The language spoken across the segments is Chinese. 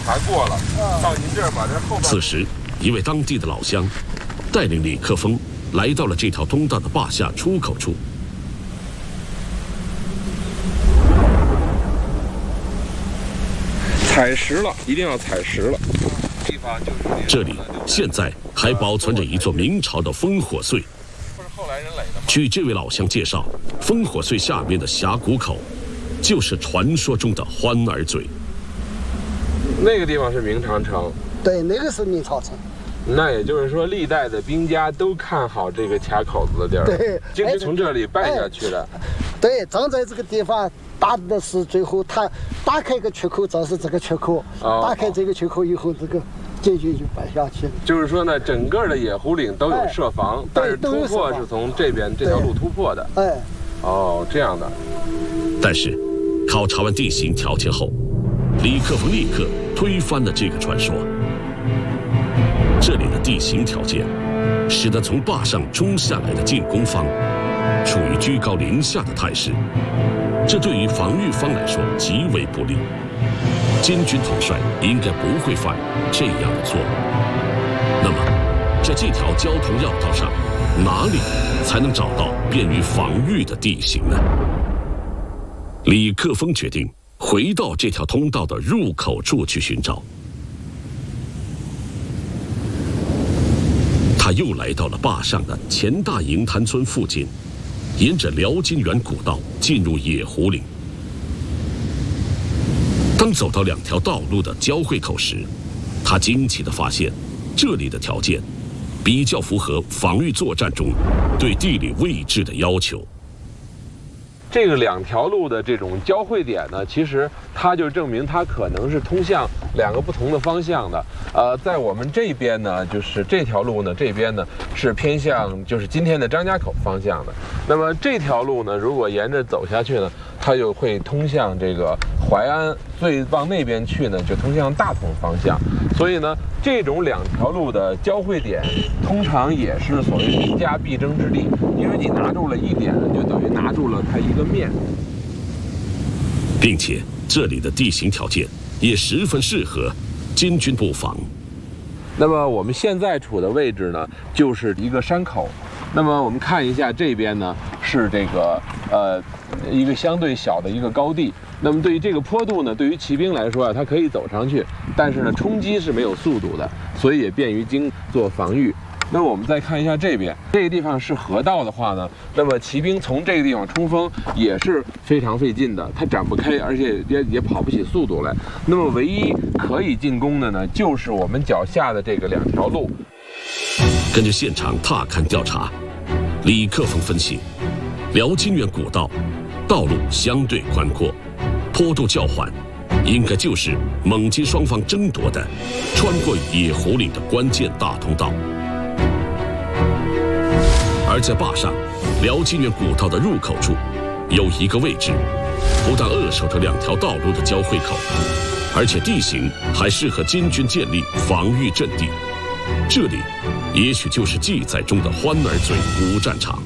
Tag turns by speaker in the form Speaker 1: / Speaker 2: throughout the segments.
Speaker 1: 查过了，到您这儿把这后边。
Speaker 2: 此时，一位当地的老乡带领李克峰来到了这条通道的坝下出口处。
Speaker 1: 采石了，一定要采石了。地方就是
Speaker 2: 这里现在还保存着一座明朝的烽火隧。
Speaker 1: 不是后来人垒的吗？
Speaker 2: 据这位老乡介绍，烽火隧下面的峡谷口，就是传说中的欢儿嘴。
Speaker 1: 那个地方是明长城。
Speaker 3: 对，那个是明朝城。
Speaker 1: 那也就是说，历代的兵家都看好这个卡口子的地儿。
Speaker 3: 对，
Speaker 1: 就是从这里败下去的。
Speaker 3: 对，站在这个地方。打的是最后他打开一个缺口，这是这个缺口，打开这个缺口以后，这个结局就败下去了。
Speaker 1: 就是说呢，整个的野狐岭都有设防，但是突破是从这边这条路突破的。哦，这样的。
Speaker 2: 但是，考察完地形条件后，李克峰立刻推翻了这个传说。这里的地形条件，使得从坝上冲下来的进攻方处于居高临下的态势。这对于防御方来说极为不利，金军统帅应该不会犯这样的错误。那么，在这条交通要道上，哪里才能找到便于防御的地形呢？李克峰决定回到这条通道的入口处去寻找。他又来到了坝上的前大营滩村附近。沿着辽金源古道进入野狐岭。当走到两条道路的交汇口时，他惊奇地发现，这里的条件比较符合防御作战中对地理位置的要求。
Speaker 1: 这个两条路的这种交汇点呢，其实它就证明它可能是通向两个不同的方向的。在我们这边呢，就是这条路呢，这边呢是偏向就是今天的张家口方向的。那么这条路呢，如果沿着走下去呢，它就会通向这个淮安，所以往那边去呢，就通向大同方向。所以呢，这种两条路的交汇点，通常也是所谓兵家必争之地，因为你拿住了一点，就等于拿住了它一个面。
Speaker 2: 并且这里的地形条件也十分适合金军布防。
Speaker 1: 那么我们现在处的位置呢，就是一个山口。那么我们看一下这边呢，是这个一个相对小的一个高地。那么对于这个坡度呢，对于骑兵来说啊，它可以走上去，但是呢，冲击是没有速度的，所以也便于经做防御。那么我们再看一下这边，这个地方是河道的话呢，那么骑兵从这个地方冲锋也是非常费劲的，它展不开，而且也跑不起速度来。那么唯一可以进攻的呢，就是我们脚下的这个两条路。
Speaker 2: 根据现场踏勘调查，李克峰分析，辽金源古道道路相对宽阔，坡度较缓，应该就是蒙金双方争夺的穿过野狐岭的关键大通道。而在坝上，辽金源古道的入口处有一个位置，不但扼守着两条道路的交汇口，而且地形还适合金军建立防御阵地。这里也许就是记载中的欢儿嘴古战场。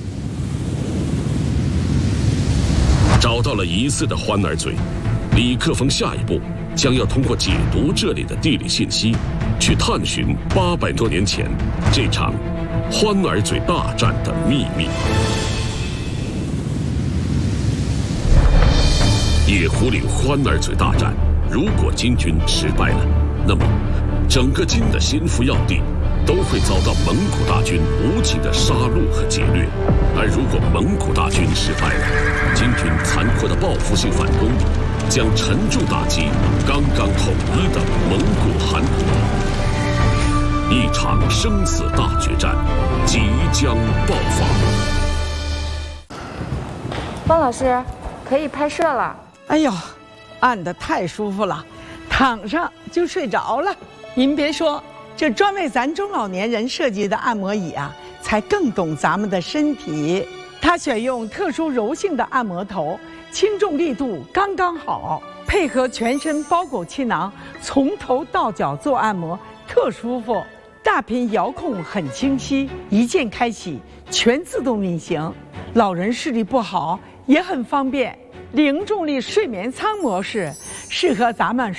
Speaker 2: 找到了疑似的欢儿嘴，李克峰下一步将要通过解读这里的地理信息，去探寻800多年前这场欢儿嘴大战的秘密。野狐岭欢儿嘴大战，如果金军失败了，那么整个金的心腹要地都会遭到蒙古大军无情的杀戮和劫掠。而如果蒙古大军失败了，金军残酷的报复性反攻将沉重打击刚刚统一的蒙古汗国。一场生死大决战即将爆发。
Speaker 4: 方老师，可以拍摄了。
Speaker 5: 哎呦，按得太舒服了，躺上就睡着了。您别说，这专为咱中老年人设计的按摩椅啊，才更懂咱们的身体。它选用特殊柔性的按摩头，轻重力度刚刚好，配合全身包裹气囊，从头到脚做按摩，特舒服。大屏遥控很清晰，一键开启，全自动运行。老人视力不好也很方便。零重力睡眠舱模式适合咱们